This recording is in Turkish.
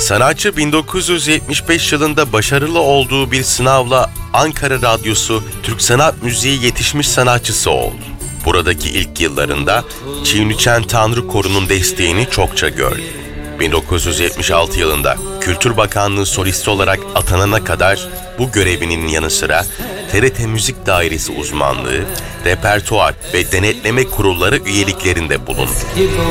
Sanatçı 1975 yılında başarılı olduğu bir sınavla Ankara Radyosu Türk Sanat Müziği yetişmiş sanatçısı oldu. Buradaki ilk yıllarında Çiğniçen Tanrı Koru'nun desteğini çokça gördü. 1976 yılında Kültür Bakanlığı solisti olarak atanana kadar bu görevinin yanı sıra TRT Müzik Dairesi uzmanlığı, repertuar ve denetleme kurulları üyeliklerinde bulundu.